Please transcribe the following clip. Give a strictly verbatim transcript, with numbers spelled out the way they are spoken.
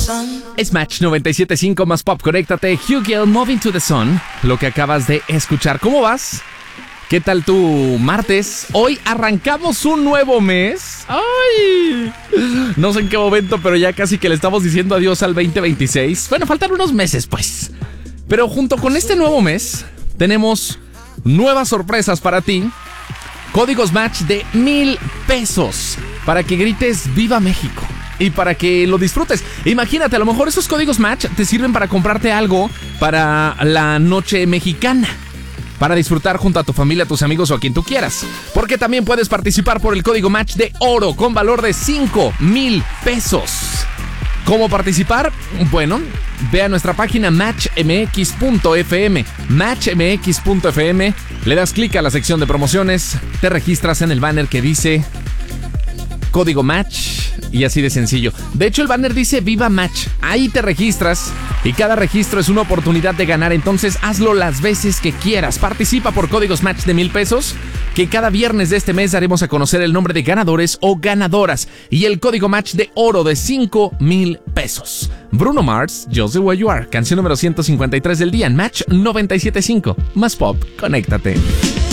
Es Match noventa y siete punto cinco más pop. Conéctate. Hugh Gill, Moving to the Sun. Lo que acabas de escuchar. ¿Cómo vas? ¿Qué tal tu martes? Hoy arrancamos un nuevo mes. ¡Ay! No sé en qué momento, pero ya casi que le estamos diciendo adiós al veinte veintiséis. Bueno, faltan unos meses, pues. Pero junto con este nuevo mes, tenemos nuevas sorpresas para ti. Códigos Match de mil pesos para que grites ¡Viva México! Y para que lo disfrutes. Imagínate, a lo mejor esos códigos Match te sirven para comprarte algo para la noche mexicana, para disfrutar junto a tu familia, a tus amigos o a quien tú quieras. Porque también puedes participar por el código Match de oro con valor de cinco mil pesos. ¿Cómo participar? Bueno, ve a nuestra página match m x punto f m. match m x punto f m. Le das clic a la sección de promociones, te registras en el banner que dice Código Match y así de sencillo. De hecho, el banner dice Viva Match. Ahí te registras y cada registro es una oportunidad de ganar. Entonces hazlo las veces que quieras. Participa por códigos Match de mil pesos, que cada viernes de este mes daremos a conocer el nombre de ganadores o ganadoras y el código Match de oro de cinco mil pesos. Bruno Mars, Just the Way You Are, canción número ciento cincuenta y tres del día en Match noventa y siete punto cinco. Más pop, conéctate.